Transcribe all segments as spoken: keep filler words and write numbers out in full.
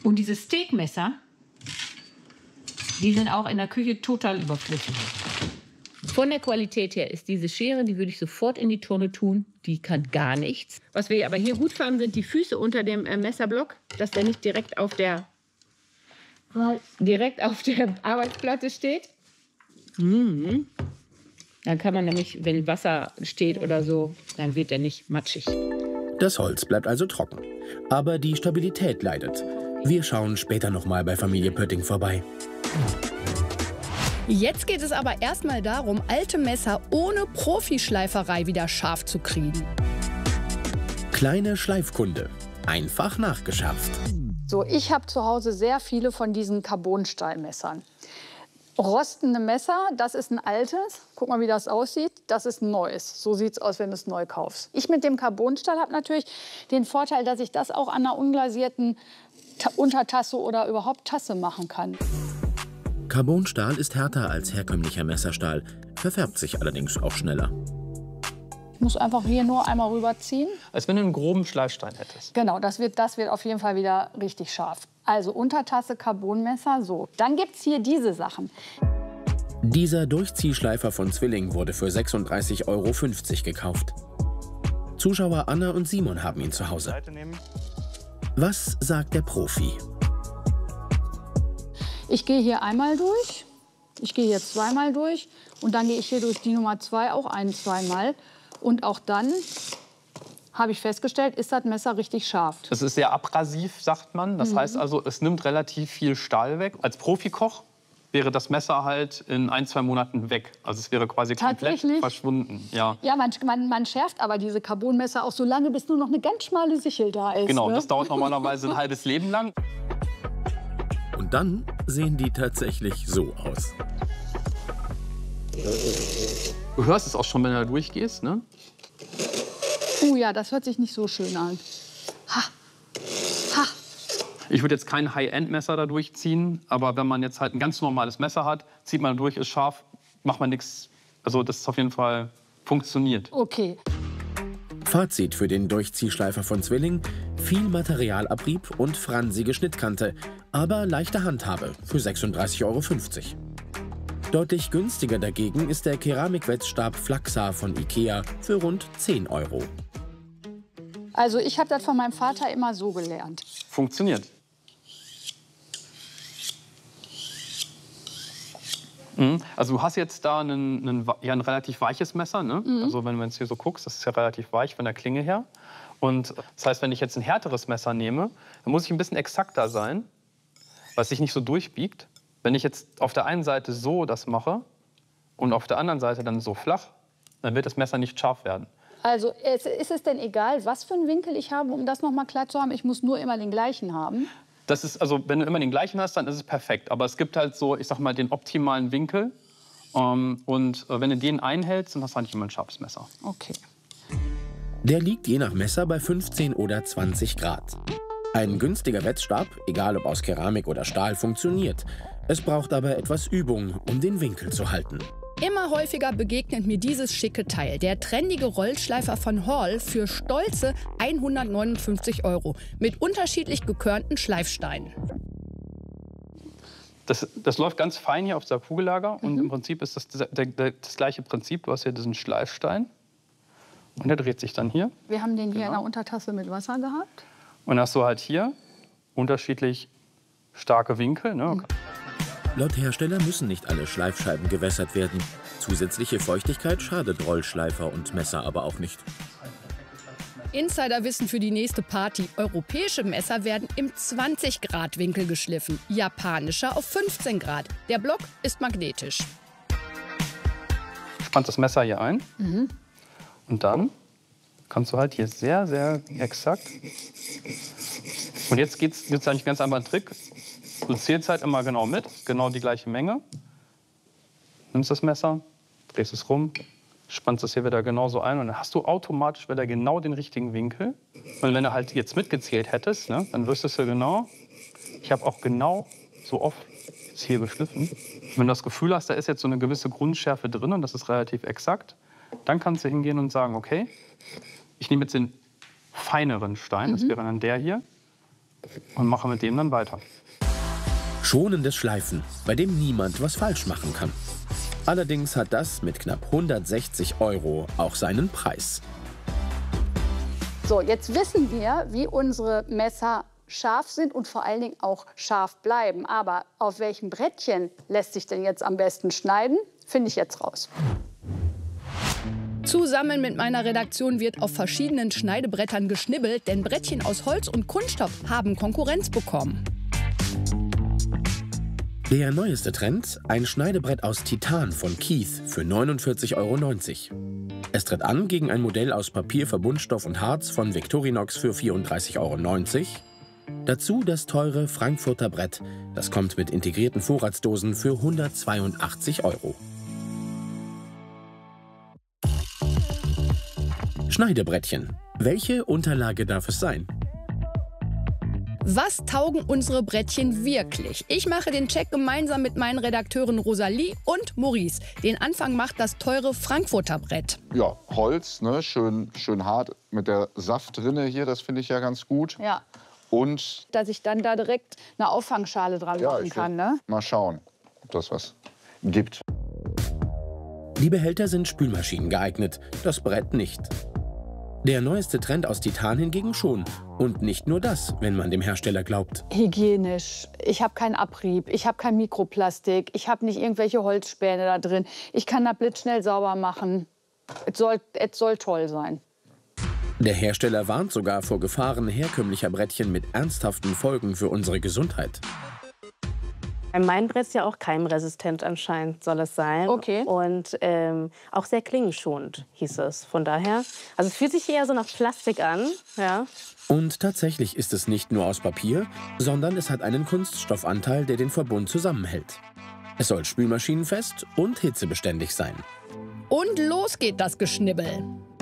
Und diese Steakmesser, die sind auch in der Küche total überflüssig. Von der Qualität her ist diese Schere, die würde ich sofort in die Tonne tun. Die kann gar nichts. Was wir aber hier gut fahren, sind die Füße unter dem äh, Messerblock, dass der nicht direkt auf der, direkt auf der Arbeitsplatte steht. Mhm. Dann kann man nämlich, wenn Wasser steht oder so, dann wird der nicht matschig. Das Holz bleibt also trocken. Aber die Stabilität leidet. Wir schauen später noch mal bei Familie Pötting vorbei. Jetzt geht es aber erstmal darum, alte Messer ohne Profischleiferei wieder scharf zu kriegen. Kleine Schleifkunde. Einfach nachgeschärft. So, ich habe zu Hause sehr viele von diesen Carbonstahlmessern. Rostende Messer, das ist ein altes. Guck mal, wie das aussieht. Das ist ein neues. So sieht es aus, wenn du es neu kaufst. Ich mit dem Carbonstahl habe natürlich den Vorteil, dass ich das auch an einer unglasierten Ta- Untertasse oder überhaupt Tasse machen kann. Carbonstahl ist härter als herkömmlicher Messerstahl, verfärbt sich allerdings auch schneller. Ich muss einfach hier nur einmal rüberziehen. Als wenn du einen groben Schleifstein hättest. Genau, das wird, das wird auf jeden Fall wieder richtig scharf. Also Untertasse, Carbonmesser, so. Dann gibt es hier diese Sachen. Dieser Durchziehschleifer von Zwilling wurde für sechsunddreißig Euro fünfzig gekauft. Zuschauer Anna und Simon haben ihn zu Hause. Was sagt der Profi? Ich gehe hier einmal durch, ich gehe hier zweimal durch und dann gehe ich hier durch die Nummer zwei auch ein, zweimal. Und auch dann habe ich festgestellt, ist das Messer richtig scharf. Es ist sehr abrasiv, sagt man. Das mhm. heißt also, es nimmt relativ viel Stahl weg. Als Profikoch wäre das Messer halt in ein, zwei Monaten weg. Also es wäre quasi komplett verschwunden. Ja, ja man, man, man schärft aber diese Carbonmesser auch so lange, bis nur noch eine ganz schmale Sichel da ist. Genau, ne? Das dauert normalerweise ein halbes Leben lang. Und dann sehen die tatsächlich so aus. Du hörst es auch schon, wenn du da durchgehst, ne? Uh, ja, das hört sich nicht so schön an. Ha. Ha. Ich würde jetzt kein High-End-Messer da durchziehen, aber wenn man jetzt halt ein ganz normales Messer hat, zieht man durch, ist scharf, macht man nichts. Also das ist auf jeden Fall funktioniert. Okay. Fazit für den Durchziehschleifer von Zwilling: viel Materialabrieb und fransige Schnittkante, aber leichte Handhabe für sechsunddreißig Euro fünfzig. Deutlich günstiger dagegen ist der Keramikwetzstab Flaxa von Ikea für rund zehn Euro. Also ich habe das von meinem Vater immer so gelernt. Funktioniert. Mhm. Also du hast jetzt da einen, einen, ja, ein relativ weiches Messer, ne? Mhm. Also wenn du jetzt hier so guckst, das ist ja relativ weich von der Klinge her. Und das heißt, wenn ich jetzt ein härteres Messer nehme, dann muss ich ein bisschen exakter sein, weil es sich nicht so durchbiegt. Wenn ich jetzt auf der einen Seite so das mache und auf der anderen Seite dann so flach, dann wird das Messer nicht scharf werden. Also ist es denn egal, was für einen Winkel ich habe, um das noch mal klar zu haben? Ich muss nur immer den gleichen haben? Das ist, also wenn du immer den gleichen hast, dann ist es perfekt. Aber es gibt halt so, ich sag mal, den optimalen Winkel. Ähm, und äh, wenn du den einhältst, dann hast du halt nicht immer ein scharfes Messer. Okay. Der liegt je nach Messer bei fünfzehn oder zwanzig Grad. Ein günstiger Wetzstab, egal ob aus Keramik oder Stahl, funktioniert. Es braucht aber etwas Übung, um den Winkel zu halten. Immer häufiger begegnet mir dieses schicke Teil, der trendige Rollschleifer von Hall für stolze hundertneunundfünfzig Euro mit unterschiedlich gekörnten Schleifsteinen. Das, das läuft ganz fein hier auf der Kugellager und mhm. im Prinzip ist das der, der, das gleiche Prinzip. Du hast hier diesen Schleifstein und der dreht sich dann hier. Wir haben den hier genau. in der Untertasse mit Wasser gehabt. Und hast du halt hier unterschiedlich starke Winkel. Ne? Mhm. Laut Hersteller müssen nicht alle Schleifscheiben gewässert werden. Zusätzliche Feuchtigkeit schadet Rollschleifer und Messer aber auch nicht. Insiderwissen für die nächste Party. Europäische Messer werden im zwanzig Grad Winkel geschliffen, japanische auf fünfzehn Grad. Der Block ist magnetisch. Spannst das Messer hier ein Mhm. und dann kannst du halt hier sehr, sehr exakt. Und jetzt geht es jetzt eigentlich ganz einfach ein Trick. Du zählst halt immer genau mit, genau die gleiche Menge. Nimmst das Messer, drehst es rum, spannst es hier wieder genauso ein und dann hast du automatisch wieder genau den richtigen Winkel. Und wenn du halt jetzt mitgezählt hättest, ne, dann wüsstest du genau, ich habe auch genau so oft jetzt hier geschliffen. Wenn du das Gefühl hast, da ist jetzt so eine gewisse Grundschärfe drin und das ist relativ exakt, dann kannst du hingehen und sagen, okay, ich nehme jetzt den feineren Stein, das Mhm. wäre dann der hier, und mache mit dem dann weiter. Schonendes Schleifen, bei dem niemand was falsch machen kann. Allerdings hat das mit knapp hundertsechzig Euro auch seinen Preis. So, jetzt wissen wir, wie unsere Messer scharf sind und vor allen Dingen auch scharf bleiben. Aber auf welchem Brettchen lässt sich denn jetzt am besten schneiden, finde ich jetzt raus. Zusammen mit meiner Redaktion wird auf verschiedenen Schneidebrettern geschnibbelt, denn Brettchen aus Holz und Kunststoff haben Konkurrenz bekommen. Der neueste Trend, ein Schneidebrett aus Titan von Keith für neunundvierzig Euro neunzig. Es tritt an gegen ein Modell aus Papier, Verbundstoff und Harz von Victorinox für vierunddreißig Euro neunzig. Dazu das teure Frankfurter Brett. Das kommt mit integrierten Vorratsdosen für hundertzweiundachtzig Euro. Schneidebrettchen. Welche Unterlage darf es sein? Was taugen unsere Brettchen wirklich? Ich mache den Check gemeinsam mit meinen Redakteuren Rosalie und Maurice. Den Anfang macht das teure Frankfurter Brett. Ja, Holz, ne, schön, schön hart mit der Saft drinne hier, das finde ich ja ganz gut. Ja. Und Dass ich dann da direkt eine Auffangschale dran ja, machen ich kann, will ne? mal schauen, ob das was gibt. Die Behälter sind Spülmaschinen geeignet, das Brett nicht. Der neueste Trend aus Titan hingegen schon. Und nicht nur das, wenn man dem Hersteller glaubt. Hygienisch. Ich habe keinen Abrieb, ich habe kein Mikroplastik, ich habe nicht irgendwelche Holzspäne da drin. Ich kann das blitzschnell sauber machen. Es soll, es soll toll sein. Der Hersteller warnt sogar vor Gefahren herkömmlicher Brettchen mit ernsthaften Folgen für unsere Gesundheit. Mein Brett ist ja auch keimresistent anscheinend, soll es sein. Okay. Und ähm, auch sehr klingenschonend, hieß es. Von daher, also es fühlt sich eher so nach Plastik an, ja. Und tatsächlich ist es nicht nur aus Papier, sondern es hat einen Kunststoffanteil, der den Verbund zusammenhält. Es soll spülmaschinenfest und hitzebeständig sein. Und los geht das Geschnibbel.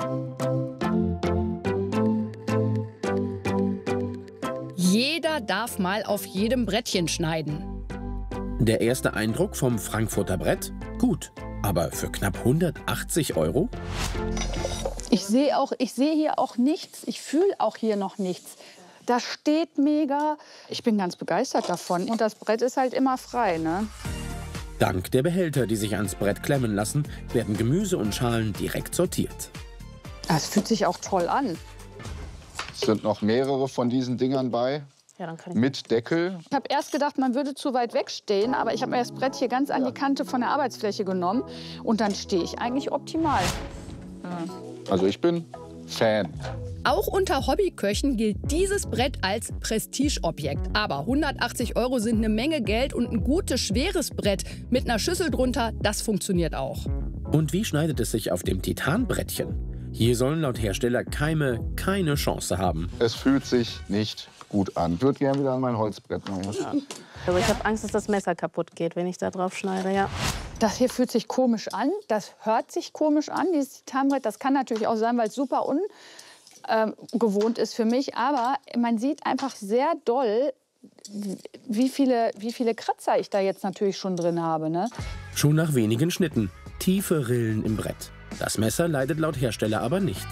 Jeder darf mal auf jedem Brettchen schneiden. Der erste Eindruck vom Frankfurter Brett? Gut. Aber für knapp hundertachtzig Euro? Ich sehe auch, ich sehe hier auch nichts. Ich fühle auch hier noch nichts. Das steht mega. Ich bin ganz begeistert davon. Und das Brett ist halt immer frei, ne? Dank der Behälter, die sich ans Brett klemmen lassen, werden Gemüse und Schalen direkt sortiert. Das fühlt sich auch toll an. Es sind noch mehrere von diesen Dingern bei. Ja, dann kann ich Mit Deckel. Ich habe erst gedacht, man würde zu weit wegstehen, aber ich habe mir das Brett hier ganz an die Kante von der Arbeitsfläche genommen. Und dann stehe ich eigentlich optimal. Also ich bin Fan. Auch unter Hobbyköchen gilt dieses Brett als Prestigeobjekt. Aber hundertachtzig Euro sind eine Menge Geld und ein gutes, schweres Brett mit einer Schüssel drunter, das funktioniert auch. Und wie schneidet es sich auf dem Titanbrettchen? Hier sollen laut Hersteller Keime keine Chance haben. Es fühlt sich nicht gut an. Ich würde gerne wieder an mein Holzbrett machen. ja. Aber ich habe Angst, dass das Messer kaputt geht, wenn ich da drauf schneide, ja. Das hier fühlt sich komisch an. Das hört sich komisch an, dieses Titanbrett. Das kann natürlich auch sein, weil es super ungewohnt ist für mich. Aber man sieht einfach sehr doll, wie viele, wie viele Kratzer ich da jetzt natürlich schon drin habe, ne? Schon nach wenigen Schnitten. Tiefe Rillen im Brett. Das Messer leidet laut Hersteller aber nicht.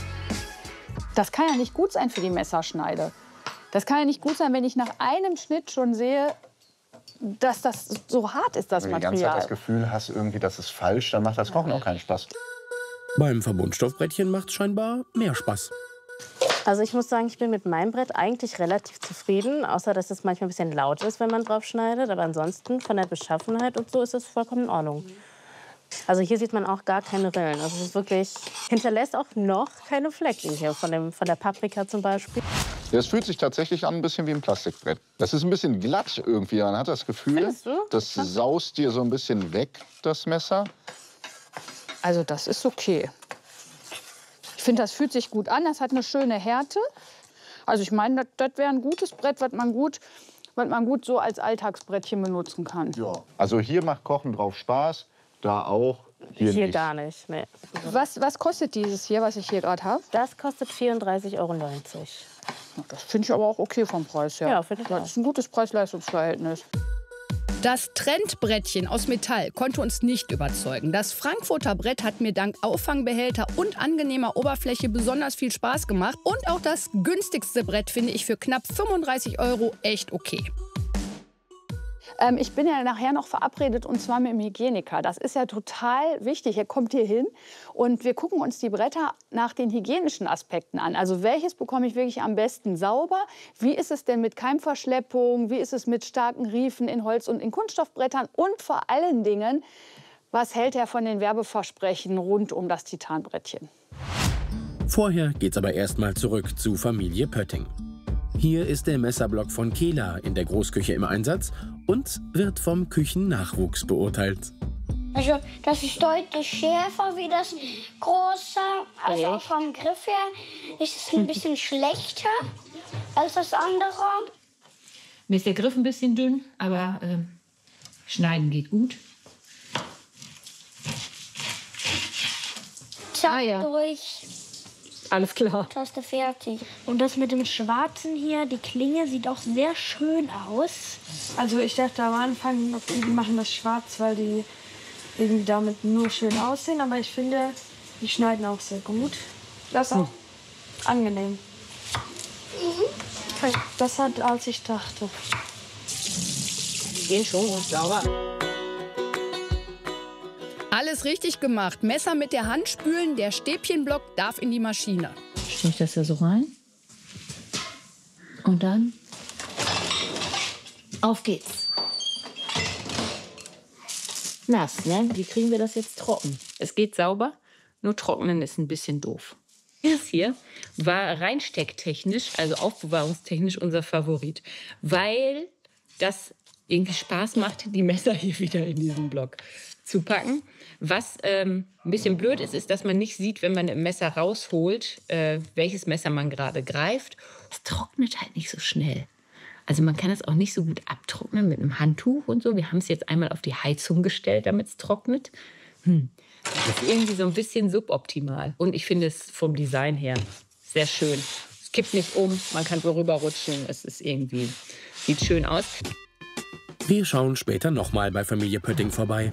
Das kann ja nicht gut sein für die Messerschneide. Das kann ja nicht gut sein, wenn ich nach einem Schnitt schon sehe, dass das so hart ist, das Wenn du die ganze Material. Zeit das Gefühl hast, irgendwie, das ist falsch, dann macht das Kochen auch keinen Spaß. Beim Verbundstoffbrettchen macht es scheinbar mehr Spaß. Also ich muss sagen, ich bin mit meinem Brett eigentlich relativ zufrieden, außer dass es manchmal ein bisschen laut ist, wenn man drauf schneidet. Aber ansonsten von der Beschaffenheit und so ist es vollkommen in Ordnung. Also hier sieht man auch gar keine Rillen. Also es ist wirklich, hinterlässt auch noch keine Flecken hier von, dem, von der Paprika zum Beispiel. Ja, es fühlt sich tatsächlich an ein bisschen wie ein Plastikbrett. Das ist ein bisschen glatt irgendwie. Man hat das Gefühl, Findest du? das saust dir so ein bisschen weg, das Messer. Also das ist okay. Ich finde, das fühlt sich gut an. Das hat eine schöne Härte. Also ich meine, das, das wäre ein gutes Brett, was man gut, was man gut so als Alltagsbrettchen benutzen kann. Ja. Also hier macht Kochen drauf Spaß, da auch. Hier, Hier nicht. gar nicht, nee. Was, was kostet dieses hier, was ich hier gerade habe? Das kostet vierunddreißig Euro neunzig. Das finde ich aber auch okay vom Preis her. Ja, finde ich Das auch. ist ein gutes Preis-Leistungs-Verhältnis. Das Trendbrettchen aus Metall konnte uns nicht überzeugen. Das Frankfurter Brett hat mir dank Auffangbehälter und angenehmer Oberfläche besonders viel Spaß gemacht. Und auch das günstigste Brett finde ich für knapp fünfunddreißig Euro echt okay. Ähm, ich bin ja nachher noch verabredet, und zwar mit dem Hygieniker. Das ist ja total wichtig. Er kommt hier hin und wir gucken uns die Bretter nach den hygienischen Aspekten an. Also welches bekomme ich wirklich am besten sauber? Wie ist es denn mit Keimverschleppung? Wie ist es mit starken Riefen in Holz- und in Kunststoffbrettern? Und vor allen Dingen, was hält er von den Werbeversprechen rund um das Titanbrettchen? Vorher geht's aber erstmal zurück zu Familie Pötting. Hier ist der Messerblock von Kela in der Großküche im Einsatz und wird vom Küchennachwuchs beurteilt. Also das ist deutlich schärfer wie das große. Also auch vom Griff her ist es ein bisschen schlechter als das andere. Mir ist der Griff ein bisschen dünn, aber äh, schneiden geht gut. Zack, Ah, ja. durch. Alles klar. Taste fertig. Und das mit dem Schwarzen hier, die Klinge sieht auch sehr schön aus. Also ich dachte am Anfang, okay, die machen das schwarz, weil die irgendwie damit nur schön aussehen. Aber ich finde, die schneiden auch sehr gut. Das ist auch angenehm. Mhm. Das hat, als ich dachte. Die gehen schon gut sauber. Alles richtig gemacht. Messer mit der Hand spülen, der Stäbchenblock darf in die Maschine. Stelle ich das da so rein. Und dann auf geht's. Nass, ne? Wie kriegen wir das jetzt trocken? Es geht sauber, nur trocknen ist ein bisschen doof. Das hier war reinstecktechnisch, also aufbewahrungstechnisch unser Favorit, weil das irgendwie Spaß macht, die Messer hier wieder in diesen Block zu packen. Was ähm, ein bisschen blöd ist, ist, dass man nicht sieht, wenn man ein Messer rausholt, äh, welches Messer man gerade greift. Es trocknet halt nicht so schnell. Also man kann es auch nicht so gut abtrocknen mit einem Handtuch und so. Wir haben es jetzt einmal auf die Heizung gestellt, damit es trocknet. Hm. Das ist irgendwie so ein bisschen suboptimal. Und ich finde es vom Design her sehr schön. Es kippt nicht um, man kann so rüberrutschen. Es ist irgendwie, sieht schön aus. Wir schauen später nochmal bei Familie Pötting vorbei.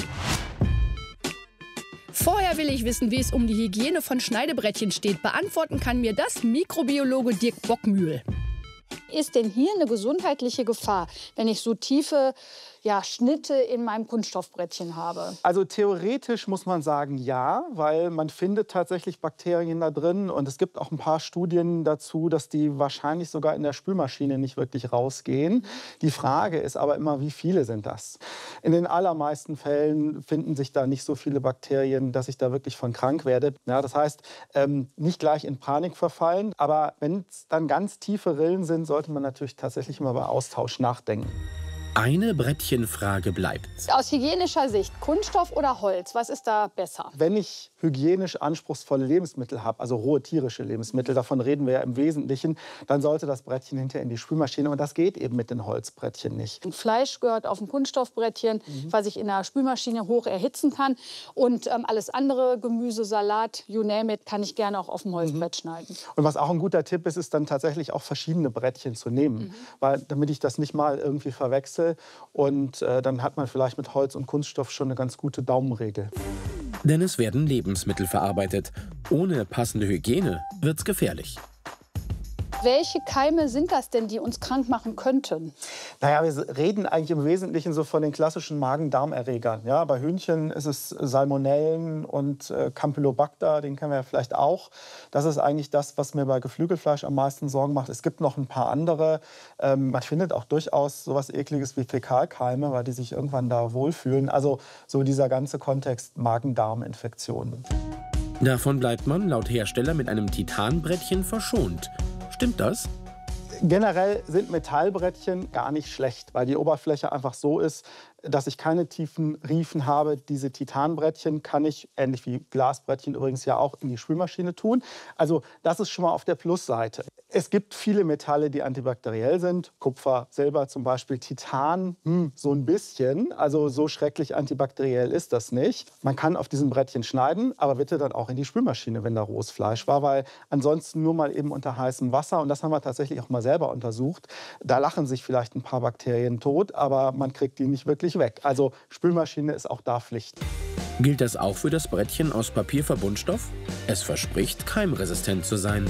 Vorher will ich wissen, wie es um die Hygiene von Schneidebrettchen steht. Beantworten kann mir das Mikrobiologe Dirk Bockmühl. Ist denn hier eine gesundheitliche Gefahr, wenn ich so tiefe ja, Schnitte in meinem Kunststoffbrettchen habe? Also theoretisch muss man sagen, ja, weil man findet tatsächlich Bakterien da drin. Und es gibt auch ein paar Studien dazu, dass die wahrscheinlich sogar in der Spülmaschine nicht wirklich rausgehen. Die Frage ist aber immer, wie viele sind das? In den allermeisten Fällen finden sich da nicht so viele Bakterien, dass ich da wirklich von krank werde. Ja, das heißt, ähm, nicht gleich in Panik verfallen. Aber wenn es dann ganz tiefe Rillen sind, sollte man natürlich tatsächlich mal bei Austausch nachdenken. Eine Brettchenfrage bleibt. Aus hygienischer Sicht, Kunststoff oder Holz, was ist da besser? Wenn ich hygienisch anspruchsvolle Lebensmittel habe, also rohe tierische Lebensmittel, davon reden wir ja im Wesentlichen, dann sollte das Brettchen hinterher in die Spülmaschine. Und das geht eben mit den Holzbrettchen nicht. Fleisch gehört auf ein Kunststoffbrettchen, mhm. was ich in der Spülmaschine hoch erhitzen kann. Und ähm, alles andere, Gemüse, Salat, you name it, kann ich gerne auch auf dem Holzbrett mhm. schneiden. Und was auch ein guter Tipp ist, ist dann tatsächlich auch verschiedene Brettchen zu nehmen. Mhm. Weil, damit ich das nicht mal irgendwie verwechsel. Und äh, dann hat man vielleicht mit Holz und Kunststoff schon eine ganz gute Daumenregel. Denn es werden Lebensmittel verarbeitet. Ohne passende Hygiene wird's gefährlich. Welche Keime sind das denn, die uns krank machen könnten? Naja, wir reden eigentlich im Wesentlichen so von den klassischen Magen-Darm-Erregern. Ja, bei Hühnchen ist es Salmonellen und äh, Campylobacter, den kennen wir ja vielleicht auch. Das ist eigentlich das, was mir bei Geflügelfleisch am meisten Sorgen macht. Es gibt noch ein paar andere. Ähm, man findet auch durchaus sowas Ekliges wie Fäkalkeime, weil die sich irgendwann da wohlfühlen. Also so dieser ganze Kontext Magen-Darm-Infektionen. Davon bleibt man laut Hersteller mit einem Titanbrettchen verschont. Stimmt das? Generell sind Metallbrettchen gar nicht schlecht, weil die Oberfläche einfach so ist, dass ich keine tiefen Riefen habe. Diese Titanbrettchen kann ich, ähnlich wie Glasbrettchen übrigens, ja auch in die Spülmaschine tun. Also das ist schon mal auf der Plusseite. Es gibt viele Metalle, die antibakteriell sind. Kupfer, Silber zum Beispiel, Titan, hm, so ein bisschen. Also so schrecklich antibakteriell ist das nicht. Man kann auf diesen Brettchen schneiden, aber bitte dann auch in die Spülmaschine, wenn da rohes Fleisch war, weil ansonsten nur mal eben unter heißem Wasser. Und das haben wir tatsächlich auch mal selber untersucht. Da lachen sich vielleicht ein paar Bakterien tot, aber man kriegt die nicht wirklich weg. Also Spülmaschine ist auch da Pflicht. Gilt das auch für das Brettchen aus Papierverbundstoff? Es verspricht, keimresistent zu sein.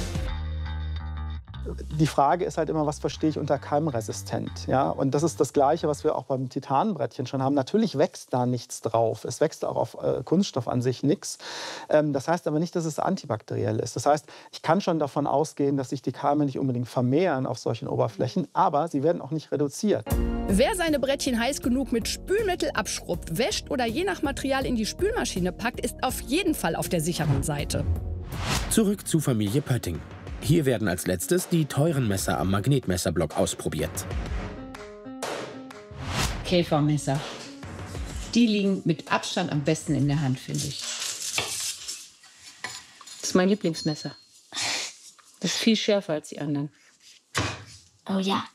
Die Frage ist halt immer, was verstehe ich unter keimresistent? Ja? Und das ist das Gleiche, was wir auch beim Titanbrettchen schon haben. Natürlich wächst da nichts drauf. Es wächst auch auf äh, Kunststoff an sich nichts. Ähm, das heißt aber nicht, dass es antibakteriell ist. Das heißt, ich kann schon davon ausgehen, dass sich die Keime nicht unbedingt vermehren auf solchen Oberflächen, aber sie werden auch nicht reduziert. Wer seine Brettchen heiß genug mit Spülmittel abschrubbt, wäscht oder je nach Material in die Spülmaschine packt, ist auf jeden Fall auf der sicheren Seite. Zurück zu Familie Pötting. Hier werden als letztes die teuren Messer am Magnetmesserblock ausprobiert. Käfermesser. Die liegen mit Abstand am besten in der Hand, finde ich. Das ist mein Lieblingsmesser. Das ist viel schärfer als die anderen. Oh ja.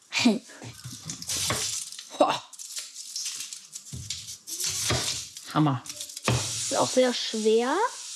Hammer. Ist auch sehr schwer.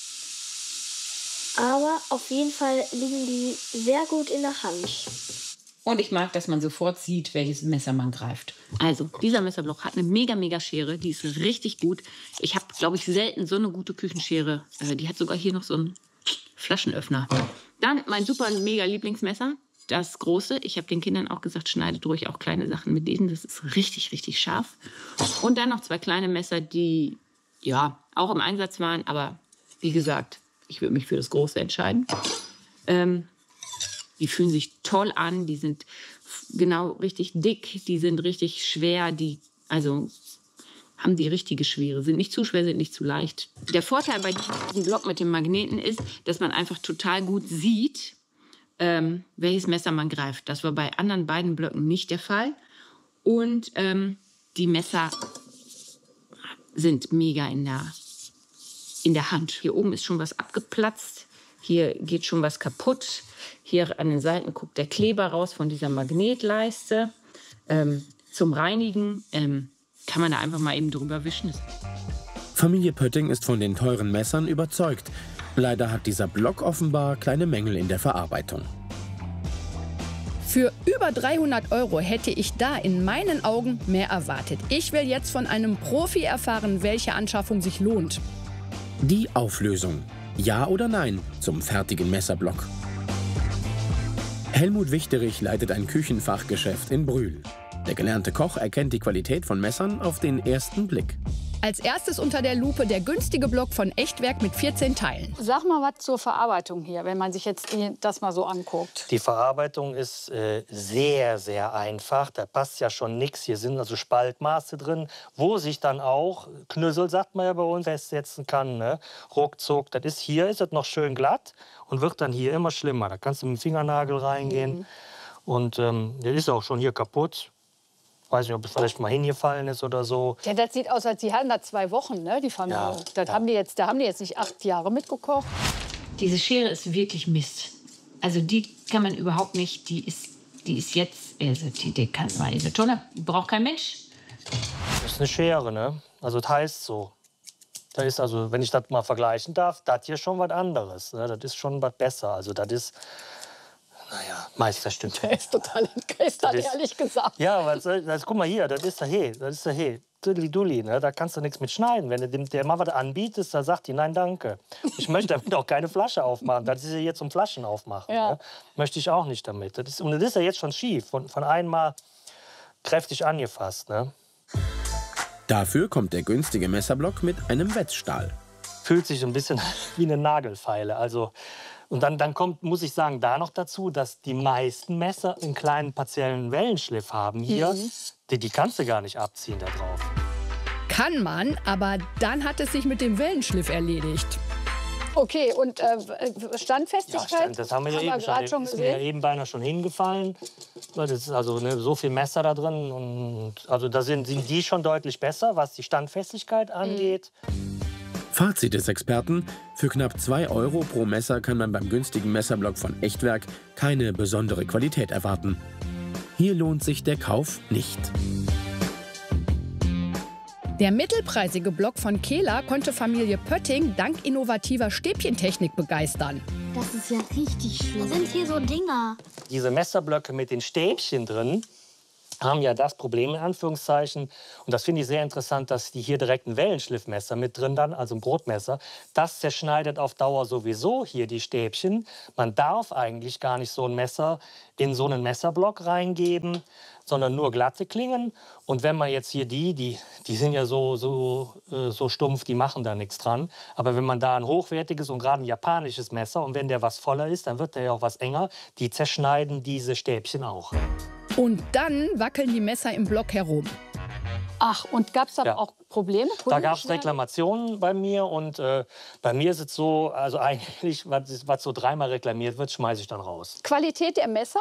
Aber auf jeden Fall liegen die sehr gut in der Hand. Und ich mag, dass man sofort sieht, welches Messer man greift. Also, dieser Messerblock hat eine mega, mega Schere. Die ist richtig gut. Ich habe, glaube ich, selten so eine gute Küchenschere. Die hat sogar hier noch so einen Flaschenöffner. Dann mein super, mega Lieblingsmesser. Das große. Ich habe den Kindern auch gesagt, schneidet ruhig auch kleine Sachen mit denen. Das ist richtig, richtig scharf. Und dann noch zwei kleine Messer, die, ja, auch im Einsatz waren. Aber wie gesagt, ich würde mich für das Große entscheiden. Ähm, die fühlen sich toll an, die sind genau richtig dick, die sind richtig schwer, die also haben die richtige Schwere, sind nicht zu schwer, sind nicht zu leicht. Der Vorteil bei diesem Block mit dem Magneten ist, dass man einfach total gut sieht, ähm, welches Messer man greift. Das war bei anderen beiden Blöcken nicht der Fall. Und ähm, die Messer sind mega in der in der Hand. Hier oben ist schon was abgeplatzt. Hier geht schon was kaputt. Hier an den Seiten guckt der Kleber raus von dieser Magnetleiste. Ähm, zum Reinigen ähm, kann man da einfach mal eben drüber wischen. Familie Pötting ist von den teuren Messern überzeugt. Leider hat dieser Block offenbar kleine Mängel in der Verarbeitung. Für über dreihundert Euro hätte ich da in meinen Augen mehr erwartet. Ich will jetzt von einem Profi erfahren, welche Anschaffung sich lohnt. Die Auflösung. Ja oder nein zum fertigen Messerblock? Helmut Wichterich leitet ein Küchenfachgeschäft in Brühl. Der gelernte Koch erkennt die Qualität von Messern auf den ersten Blick. Als erstes unter der Lupe der günstige Block von Echtwerk mit vierzehn Teilen. Sag mal was zur Verarbeitung hier, wenn man sich jetzt das mal so anguckt. Die Verarbeitung ist äh, sehr, sehr einfach. Da passt ja schon nichts. Hier sind also Spaltmaße drin, wo sich dann auch Knüssel, sagt man ja bei uns, festsetzen kann. Ne? Ruckzuck. Das ist hier, ist das noch schön glatt und wird dann hier immer schlimmer. Da kannst du mit dem Fingernagel reingehen. Mhm. Und ähm, der ist auch schon hier kaputt. Weiß nicht, ob es vielleicht mal hingefallen ist oder so. Ja, das sieht aus, als sie haben da zwei Wochen, ne, die Familie. Ja, das ja. haben die jetzt, da haben die jetzt nicht acht Jahre mitgekocht. Diese Schere ist wirklich Mist. Also die kann man überhaupt nicht, die ist, die ist jetzt, also die, die kann man, eine Tonne, braucht kein Mensch. Das ist eine Schere, ne? Also das heißt so. Da ist also, wenn ich das mal vergleichen darf, das hier schon was anderes. Ne? Das ist schon was besser. Also das ist, naja, Meisterstück. Der ist total entgeistert, ehrlich gesagt. Ja, aber das, das, guck mal hier, das ist der He, das ist der He. Dulli-Dulli, ne? Da kannst du nichts mit schneiden. Wenn du dem der mal was anbietest, dann sagt die, nein, danke. Ich möchte damit auch keine Flasche aufmachen. Das ist ja jetzt zum Flaschen aufmachen. Ja. Ne? Möchte ich auch nicht damit. Das ist, und das ist ja jetzt schon schief, von, von einmal kräftig angefasst. Ne? Dafür kommt der günstige Messerblock mit einem Wetzstahl. Fühlt sich so ein bisschen wie eine Nagelfeile. Also, und dann, dann kommt, muss ich sagen, da noch dazu, dass die meisten Messer einen kleinen partiellen Wellenschliff haben hier. Mhm. Die, die kannst du gar nicht abziehen da drauf. Kann man, aber dann hat es sich mit dem Wellenschliff erledigt. Okay, und äh, Standfestigkeit? Ja, Stand, das haben wir ja eben schon, schon ist mir ja eben beinahe schon hingefallen. Das ist also ne, so viel Messer da drin. Und, also da sind, sind die schon deutlich besser, was die Standfestigkeit angeht. Mhm. Fazit des Experten: Für knapp zwei Euro pro Messer kann man beim günstigen Messerblock von Echtwerk keine besondere Qualität erwarten. Hier lohnt sich der Kauf nicht. Der mittelpreisige Block von Kehler konnte Familie Pötting dank innovativer Stäbchentechnik begeistern. Das ist ja richtig schön. Was sind hier so Dinger? Diese Messerblöcke mit den Stäbchen drin haben ja das Problem, in Anführungszeichen, und das finde ich sehr interessant, dass die hier direkt ein Wellenschliffmesser mit drin dann, also ein Brotmesser, das zerschneidet auf Dauer sowieso hier die Stäbchen. Man darf eigentlich gar nicht so ein Messer in so einen Messerblock reingeben, sondern nur glatte Klingen. Und wenn man jetzt hier die, die, die sind ja so, so, äh, so stumpf, die machen da nichts dran. Aber wenn man da ein hochwertiges und gerade ein japanisches Messer, und wenn der was voller ist, dann wird der ja auch was enger, die zerschneiden diese Stäbchen auch. Und dann wackeln die Messer im Block herum. Ach, und gab es da Ja. auch Probleme? Da gab es Reklamationen bei mir und äh, bei mir ist es so, also eigentlich, was, was so dreimal reklamiert wird, schmeiße ich dann raus. Qualität der Messer?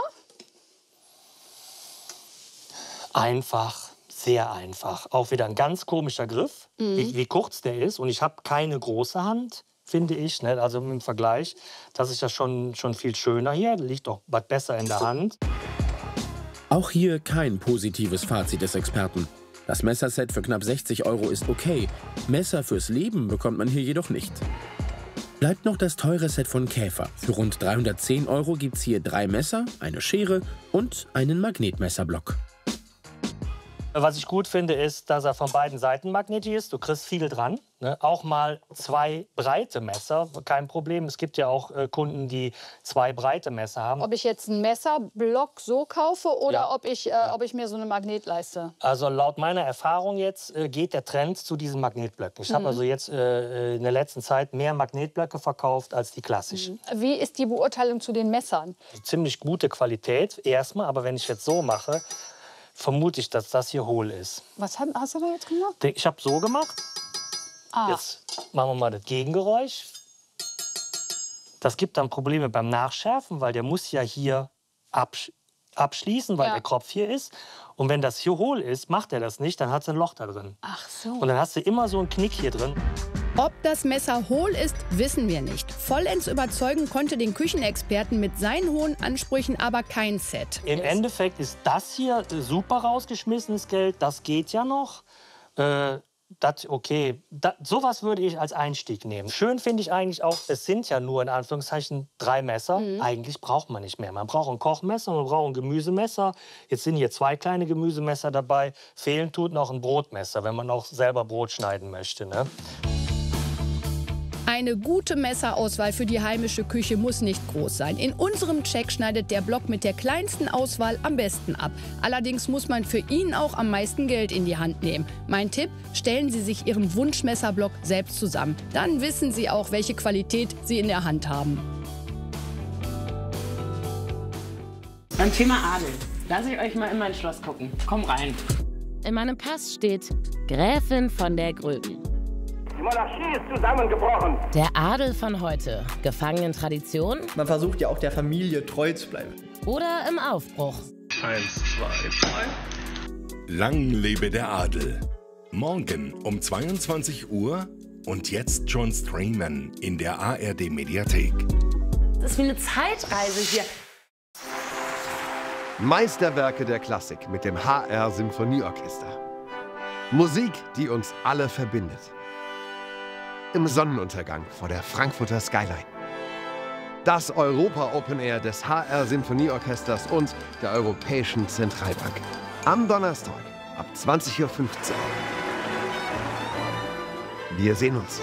Einfach, sehr einfach. Auch wieder ein ganz komischer Griff, Mhm. wie, wie kurz der ist. Und ich habe keine große Hand, finde ich. Ne? Also im Vergleich, das ist ja schon, schon viel schöner hier. Liegt doch was besser in der Hand. Auch hier kein positives Fazit des Experten. Das Messerset für knapp sechzig Euro ist okay. Messer fürs Leben bekommt man hier jedoch nicht. Bleibt noch das teure Set von Käfer. Für rund dreihundertzehn Euro gibt es hier drei Messer, eine Schere und einen Magnetmesserblock. Was ich gut finde, ist, dass er von beiden Seiten magnetisch ist. Du kriegst viel dran. Ne? Auch mal zwei breite Messer, kein Problem. Es gibt ja auch äh, Kunden, die zwei breite Messer haben. Ob ich jetzt einen Messerblock so kaufe oder Ja. ob, ich, äh, ob ich mir so eine Magnetleiste... Also laut meiner Erfahrung jetzt äh, geht der Trend zu diesen Magnetblöcken. Ich Mhm. habe also jetzt äh, in der letzten Zeit mehr Magnetblöcke verkauft als die klassischen. Wie ist die Beurteilung zu den Messern? Ziemlich gute Qualität erstmal, aber wenn ich jetzt so mache, vermute ich, dass das hier hohl ist. Was hat, hast du da jetzt gemacht? Ich habe so gemacht. Ah. Jetzt machen wir mal das Gegengeräusch. Das gibt dann Probleme beim Nachschärfen, weil der muss ja hier absch abschließen, weil Ja. der Kopf hier ist. Und wenn das hier hohl ist, macht er das nicht, dann hat es ein Loch da drin. Ach so. Und dann hast du immer so einen Knick hier drin. Ob das Messer hohl ist, wissen wir nicht. Vollends überzeugen konnte den Küchenexperten mit seinen hohen Ansprüchen aber kein Set. Im Endeffekt ist das hier äh, super rausgeschmissenes Geld. Das geht ja noch. Äh, das, okay, das, sowas würde ich als Einstieg nehmen. Schön finde ich eigentlich auch, es sind ja nur in Anführungszeichen drei Messer. Mhm. Eigentlich braucht man nicht mehr. Man braucht ein Kochmesser, man braucht ein Gemüsemesser. Jetzt sind hier zwei kleine Gemüsemesser dabei. Fehlen tut noch ein Brotmesser, wenn man auch selber Brot schneiden möchte. Ne? Eine gute Messerauswahl für die heimische Küche muss nicht groß sein. In unserem Check schneidet der Block mit der kleinsten Auswahl am besten ab. Allerdings muss man für ihn auch am meisten Geld in die Hand nehmen. Mein Tipp, stellen Sie sich Ihren Wunschmesserblock selbst zusammen. Dann wissen Sie auch, welche Qualität Sie in der Hand haben. Beim Thema Adel. Lass ich euch mal in mein Schloss gucken. Komm rein. In meinem Pass steht Gräfin von der Gröben. Die Monarchie ist zusammengebrochen. Der Adel von heute, gefangen in Tradition Man versucht ja auch der Familie treu zu bleiben. oder im Aufbruch. Eins, zwei, drei. Lang lebe der Adel. Morgen um zweiundzwanzig Uhr und jetzt schon streamen in der A R D-Mediathek. Das ist wie eine Zeitreise hier. Meisterwerke der Klassik mit dem H R Symphonieorchester. Musik, die uns alle verbindet. Im Sonnenuntergang vor der Frankfurter Skyline. Das Europa Open Air des H R Symphonieorchesters und der Europäischen Zentralbank. Am Donnerstag ab zwanzig Uhr fünfzehn. Wir sehen uns.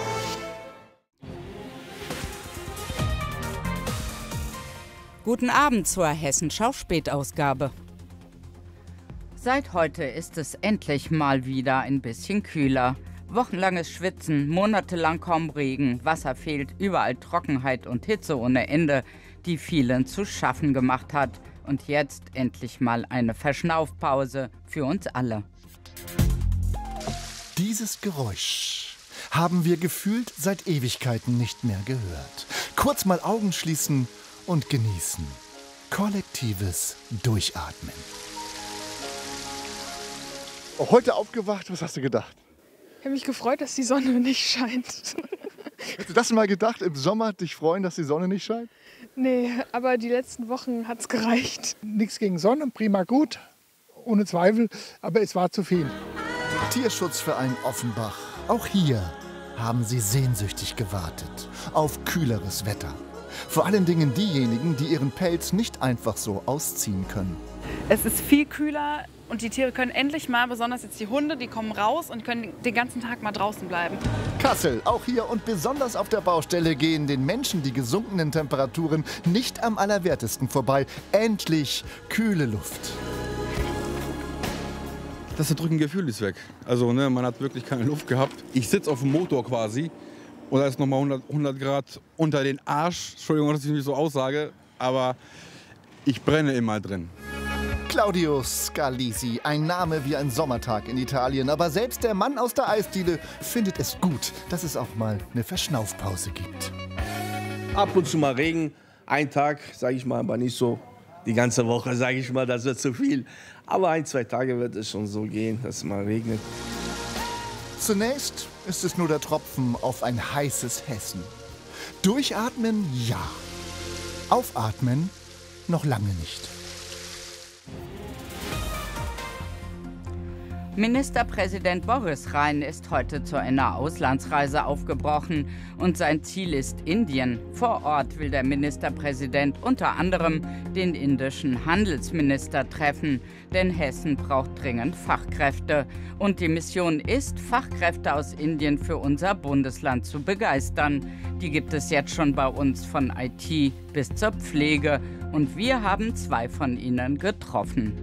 Guten Abend zur Hessenschau-Spätausgabe. Seit heute ist es endlich mal wieder ein bisschen kühler. Wochenlanges Schwitzen, monatelang kaum Regen, Wasser fehlt, überall Trockenheit und Hitze ohne Ende, die vielen zu schaffen gemacht hat. Und jetzt endlich mal eine Verschnaufpause für uns alle. Dieses Geräusch haben wir gefühlt seit Ewigkeiten nicht mehr gehört. Kurz mal Augen schließen und genießen. Kollektives Durchatmen. Heute aufgewacht, was hast du gedacht? Ich habe mich gefreut, dass die Sonne nicht scheint. Hast du das mal gedacht, im Sommer dich freuen, dass die Sonne nicht scheint? Nee, aber die letzten Wochen hat es gereicht. Nichts gegen Sonne, prima gut, ohne Zweifel, aber es war zu viel. Tierschutzverein Offenbach. Auch hier haben sie sehnsüchtig gewartet auf kühleres Wetter. Vor allen Dingen diejenigen, die ihren Pelz nicht einfach so ausziehen können. Es ist viel kühler und die Tiere können endlich mal, besonders jetzt die Hunde, die kommen raus und können den ganzen Tag mal draußen bleiben. Kassel, auch hier und besonders auf der Baustelle gehen den Menschen die gesunkenen Temperaturen nicht am allerwertesten vorbei. Endlich kühle Luft. Das drückende Gefühl ist weg. Also ne, man hat wirklich keine Luft gehabt. Ich sitze auf dem Motor quasi und da ist nochmal hundert, hundert Grad unter den Arsch. Entschuldigung, dass ich mich so aussage, aber ich brenne immer drin. Claudio Scalisi, ein Name wie ein Sommertag in Italien. Aber selbst der Mann aus der Eisdiele findet es gut, dass es auch mal eine Verschnaufpause gibt. Ab und zu mal Regen, ein Tag, sage ich mal, aber nicht so die ganze Woche, sage ich mal, das wird zu viel. Aber ein, zwei Tage wird es schon so gehen, dass es mal regnet. Zunächst ist es nur der Tropfen auf ein heißes Hessen. Durchatmen, ja. Aufatmen, noch lange nicht. Ministerpräsident Boris Rhein ist heute zu einer Auslandsreise aufgebrochen und sein Ziel ist Indien. Vor Ort will der Ministerpräsident unter anderem den indischen Handelsminister treffen, denn Hessen braucht dringend Fachkräfte. Und die Mission ist, Fachkräfte aus Indien für unser Bundesland zu begeistern. Die gibt es jetzt schon bei uns von I T bis zur Pflege und wir haben zwei von ihnen getroffen.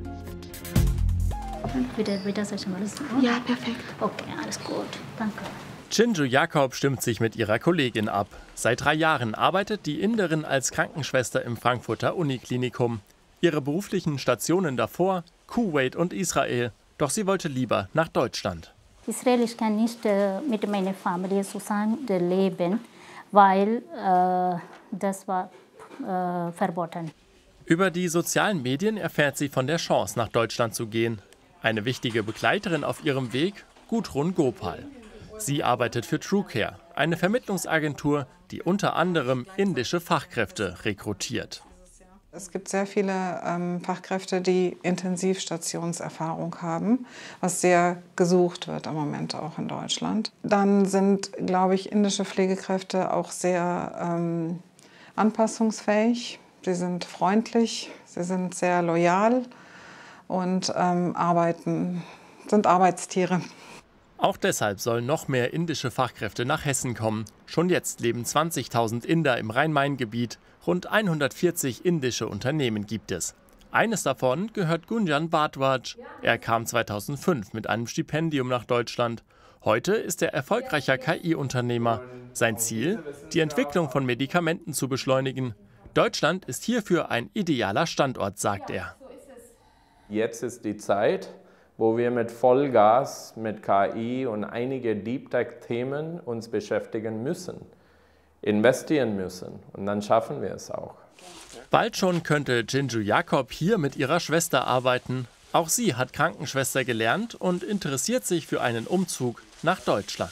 Ja, perfekt. Okay, alles gut. Danke. Chinju Jakob stimmt sich mit ihrer Kollegin ab. Seit drei Jahren arbeitet die Inderin als Krankenschwester im Frankfurter Uniklinikum. Ihre beruflichen Stationen davor, Kuwait und Israel. Doch sie wollte lieber nach Deutschland. Israelisch kann nicht äh, mit meiner Familie zusammen leben, weil äh, das war äh, verboten. Über die sozialen Medien erfährt sie von der Chance, nach Deutschland zu gehen. Eine wichtige Begleiterin auf ihrem Weg, Gudrun Gopal. Sie arbeitet für TrueCare, eine Vermittlungsagentur, die unter anderem indische Fachkräfte rekrutiert. Es gibt sehr viele ähm, Fachkräfte, die Intensivstationserfahrung haben, was sehr gesucht wird im Moment auch in Deutschland. Dann sind, glaube ich, indische Pflegekräfte auch sehr ähm, anpassungsfähig. Sie sind freundlich, sie sind sehr loyal und ähm, arbeiten, sind Arbeitstiere. Auch deshalb sollen noch mehr indische Fachkräfte nach Hessen kommen. Schon jetzt leben zwanzigtausend Inder im Rhein-Main-Gebiet. Rund hundertvierzig indische Unternehmen gibt es. Eines davon gehört Gunjan Bhardwaj. Er kam zweitausendfünf mit einem Stipendium nach Deutschland. Heute ist er erfolgreicher K I-Unternehmer. Sein Ziel, die Entwicklung von Medikamenten zu beschleunigen. Deutschland ist hierfür ein idealer Standort, sagt er. Jetzt ist die Zeit, wo wir mit Vollgas, mit K I und einige Deep Tech-Themen uns beschäftigen müssen, investieren müssen. Und dann schaffen wir es auch. Bald schon könnte Chinju Jakob hier mit ihrer Schwester arbeiten. Auch sie hat Krankenschwester gelernt und interessiert sich für einen Umzug nach Deutschland.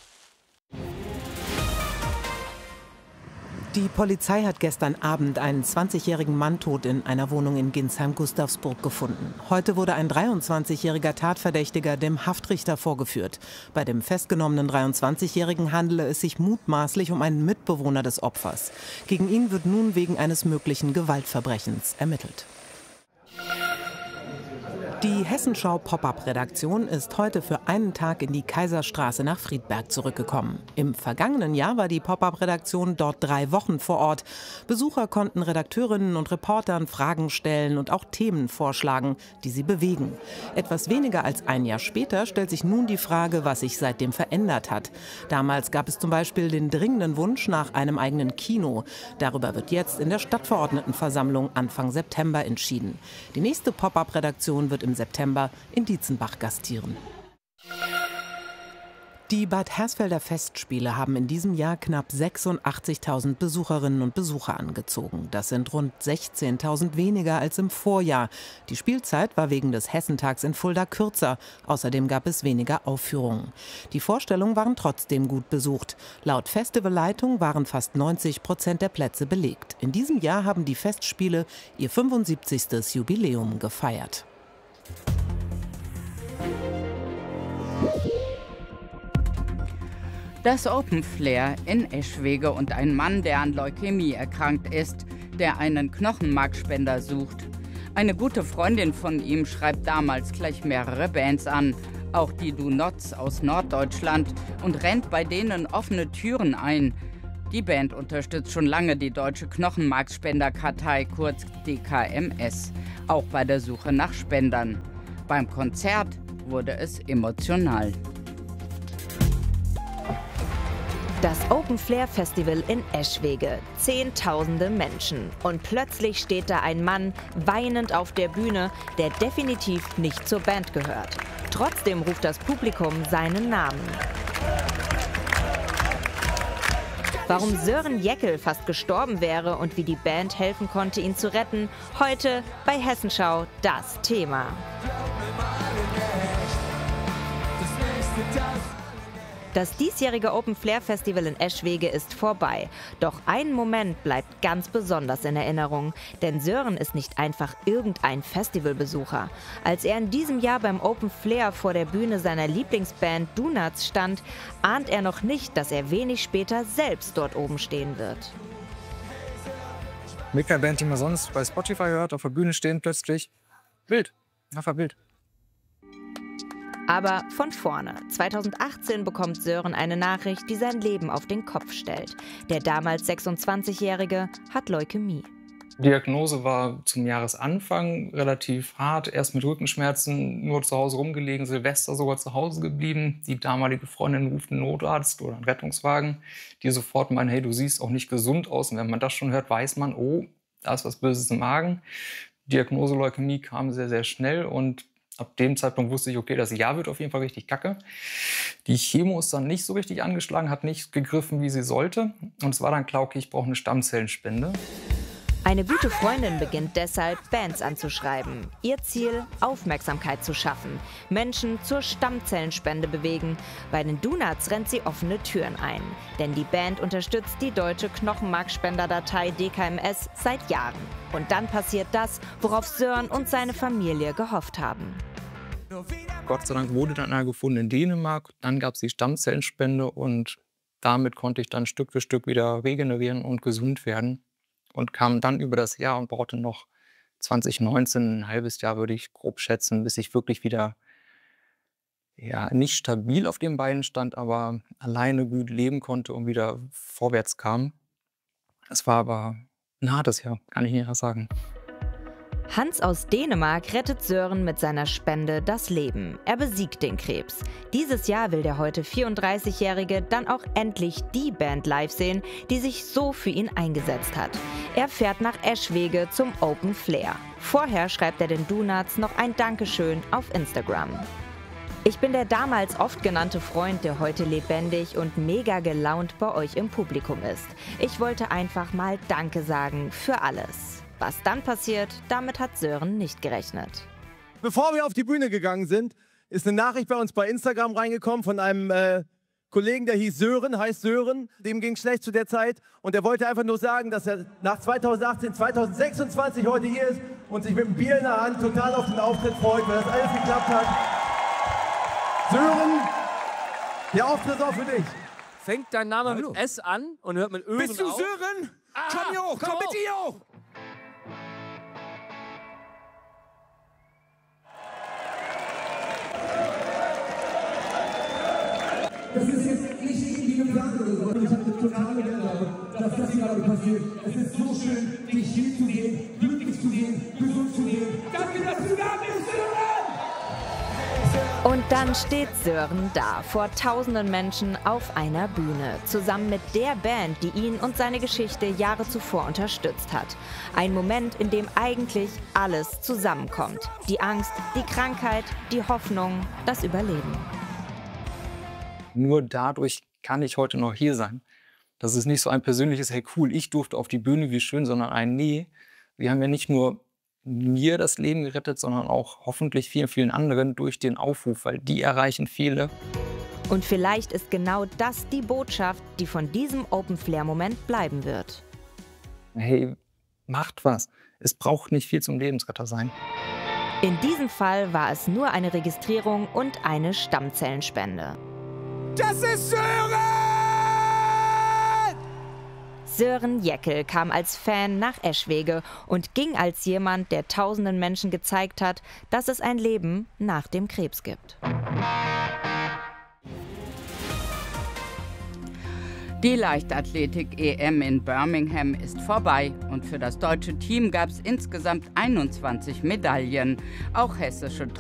Die Polizei hat gestern Abend einen zwanzigjährigen Mann tot in einer Wohnung in Ginsheim-Gustavsburg gefunden. Heute wurde ein dreiundzwanzigjähriger Tatverdächtiger dem Haftrichter vorgeführt. Bei dem festgenommenen dreiundzwanzigjährigen handele es sich mutmaßlich um einen Mitbewohner des Opfers. Gegen ihn wird nun wegen eines möglichen Gewaltverbrechens ermittelt. Die Hessenschau-Pop-up-Redaktion ist heute für einen Tag in die Kaiserstraße nach Friedberg zurückgekommen. Im vergangenen Jahr war die Pop-up-Redaktion dort drei Wochen vor Ort. Besucher konnten Redakteurinnen und Reportern Fragen stellen und auch Themen vorschlagen, die sie bewegen. Etwas weniger als ein Jahr später stellt sich nun die Frage, was sich seitdem verändert hat. Damals gab es zum Beispiel den dringenden Wunsch nach einem eigenen Kino. Darüber wird jetzt in der Stadtverordnetenversammlung Anfang September entschieden. Die nächste Pop-up-Redaktion wird im September in Dietzenbach gastieren. Die Bad Hersfelder Festspiele haben in diesem Jahr knapp sechsundachtzigtausend Besucherinnen und Besucher angezogen. Das sind rund sechzehntausend weniger als im Vorjahr. Die Spielzeit war wegen des Hessentags in Fulda kürzer. Außerdem gab es weniger Aufführungen. Die Vorstellungen waren trotzdem gut besucht. Laut Festivalleitung waren fast neunzig Prozent der Plätze belegt. In diesem Jahr haben die Festspiele ihr fünfundsiebzigstes Jubiläum gefeiert. Das Open Flair in Eschwege und ein Mann, der an Leukämie erkrankt ist, der einen Knochenmarkspender sucht. Eine gute Freundin von ihm schreibt damals gleich mehrere Bands an, auch die Do Nots aus Norddeutschland, und rennt bei denen offene Türen ein. Die Band unterstützt schon lange die Deutsche Knochenmarkspenderkartei, kurz D K M S, auch bei der Suche nach Spendern. Beim Konzert wurde es emotional. Das Open Flair Festival in Eschwege. Zehntausende Menschen. Und plötzlich steht da ein Mann weinend auf der Bühne, der definitiv nicht zur Band gehört. Trotzdem ruft das Publikum seinen Namen. Warum Sören Jeckel fast gestorben wäre und wie die Band helfen konnte, ihn zu retten, heute bei Hessenschau das Thema. Das diesjährige Open Flair Festival in Eschwege ist vorbei. Doch ein Moment bleibt ganz besonders in Erinnerung. Denn Sören ist nicht einfach irgendein Festivalbesucher. Als er in diesem Jahr beim Open Flair vor der Bühne seiner Lieblingsband Do Nots stand, ahnt er noch nicht, dass er wenig später selbst dort oben stehen wird. Mit einer Band, die man sonst bei Spotify hört, auf der Bühne stehen plötzlich. Wild. Einfach wild. Aber von vorne. zweitausendachtzehn bekommt Sören eine Nachricht, die sein Leben auf den Kopf stellt. Der damals sechsundzwanzigjährige hat Leukämie. Die Diagnose war zum Jahresanfang relativ hart. Erst mit Rückenschmerzen, nur zu Hause rumgelegen, Silvester sogar zu Hause geblieben. Die damalige Freundin ruft einen Notarzt oder einen Rettungswagen, die sofort meinen, hey, du siehst auch nicht gesund aus. Und wenn man das schon hört, weiß man, oh, da ist was Böses im Magen. Die Diagnose Leukämie kam sehr, sehr schnell und ab dem Zeitpunkt wusste ich, okay, das Jahr wird auf jeden Fall richtig kacke. Die Chemo ist dann nicht so richtig angeschlagen, hat nicht gegriffen, wie sie sollte. Und es war dann klar, okay, ich brauche eine Stammzellenspende. Eine gute Freundin beginnt deshalb, Bands anzuschreiben. Ihr Ziel, Aufmerksamkeit zu schaffen, Menschen zur Stammzellenspende bewegen. Bei den Do Nots rennt sie offene Türen ein. Denn die Band unterstützt die Deutsche Knochenmarkspenderdatei D K M S seit Jahren. Und dann passiert das, worauf Sören und seine Familie gehofft haben. Gott sei Dank wurde dann einer gefunden in Dänemark. Dann gab es die Stammzellenspende und damit konnte ich dann Stück für Stück wieder regenerieren und gesund werden. Und kam dann über das Jahr und brauchte noch zwanzig neunzehn, ein halbes Jahr würde ich grob schätzen, bis ich wirklich wieder, ja, nicht stabil auf den Beinen stand, aber alleine gut leben konnte und wieder vorwärts kam. Es war aber ein hartes Jahr, kann ich nicht mehr sagen. Hans aus Dänemark rettet Sören mit seiner Spende das Leben. Er besiegt den Krebs. Dieses Jahr will der heute vierunddreißigjährige dann auch endlich die Band live sehen, die sich so für ihn eingesetzt hat. Er fährt nach Eschwege zum Open Flair. Vorher schreibt er den Do Nots noch ein Dankeschön auf Instagram. Ich bin der damals oft genannte Freund, der heute lebendig und mega gelaunt bei euch im Publikum ist. Ich wollte einfach mal Danke sagen für alles. Was dann passiert, damit hat Sören nicht gerechnet. Bevor wir auf die Bühne gegangen sind, ist eine Nachricht bei uns bei Instagram reingekommen von einem äh, Kollegen, der hieß Sören, heißt Sören. Dem ging es schlecht zu der Zeit und er wollte einfach nur sagen, dass er nach zweitausendachtzehn, zweitausendsechsundzwanzig heute hier ist und sich mit einem Bier in der Hand total auf den Auftritt freut, weil das alles geklappt hat. Sören, der Auftritt ist auch für dich. Fängt dein Name Hallo. mit S an und hört mit Ören auf? Bist du Sören? Ah, komm hier hoch, komm, komm mit dir hoch! Das ist jetzt nicht irgendwie geplant oder so. Ich habe eine totale Gänsehaut, dass das hier gerade passiert. Es ist so schön, dich hier zu sehen, glücklich zu sehen, gesund zu sehen. Danke, dass du da bist, Sören! Und dann steht Sören da, vor tausenden Menschen auf einer Bühne, zusammen mit der Band, die ihn und seine Geschichte Jahre zuvor unterstützt hat. Ein Moment, in dem eigentlich alles zusammenkommt. Die Angst, die Krankheit, die Hoffnung, das Überleben. Nur dadurch kann ich heute noch hier sein. Das ist nicht so ein persönliches, hey cool, ich durfte auf die Bühne, wie schön, sondern ein nee. Wir haben ja nicht nur mir das Leben gerettet, sondern auch hoffentlich vielen, vielen anderen durch den Aufruf, weil die erreichen viele. Und vielleicht ist genau das die Botschaft, die von diesem Open-Flair-Moment bleiben wird. Hey, macht was. Es braucht nicht viel zum Lebensretter sein. In diesem Fall war es nur eine Registrierung und eine Stammzellenspende. Das ist Sören! Sören Jeckel kam als Fan nach Eschwege und ging als jemand, der tausenden Menschen gezeigt hat, dass es ein Leben nach dem Krebs gibt. Die Leichtathletik-E M in Birmingham ist vorbei und für das deutsche Team gab es insgesamt einundzwanzig Medaillen. Auch hessische